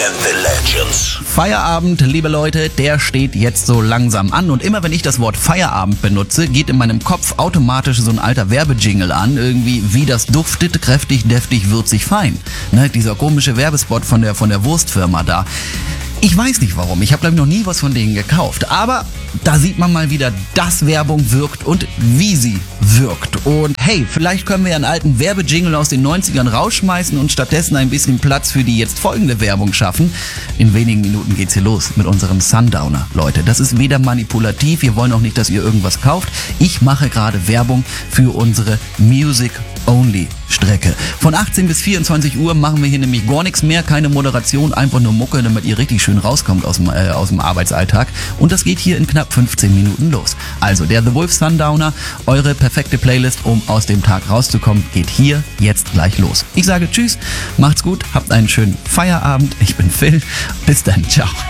and the Legends. Feierabend, liebe Leute, der steht jetzt so langsam an. Und immer wenn ich das Wort Feierabend benutze, geht in meinem Kopf automatisch so ein alter Werbejingle an. Irgendwie, wie das duftet, kräftig, deftig, würzig, fein. Ne, dieser komische Werbespot von der Wurstfirma da. Ich weiß nicht warum, ich habe glaube ich noch nie was von denen gekauft, aber da sieht man mal wieder, dass Werbung wirkt und wie sie wirkt. Und hey, vielleicht können wir ja einen alten Werbejingle aus den 90ern rausschmeißen und stattdessen ein bisschen Platz für die jetzt folgende Werbung schaffen. In wenigen Minuten geht's hier los mit unserem Sundowner. Leute, das ist weder manipulativ, wir wollen auch nicht, dass ihr irgendwas kauft. Ich mache gerade Werbung für unsere Music-Only-Strecke. Von 18 bis 24 Uhr machen wir hier nämlich gar nichts mehr, keine Moderation, einfach nur Mucke, damit ihr richtig schön rauskommt aus dem Arbeitsalltag. Und das geht hier in knapp 15 Minuten los. Also der The Wolf Sundowner, eure perfekte Playlist, um aus dem Tag rauszukommen, geht hier jetzt gleich los. Ich sage Tschüss, macht's gut, habt einen schönen Feierabend. Ich bin Phil. Bis dann, ciao.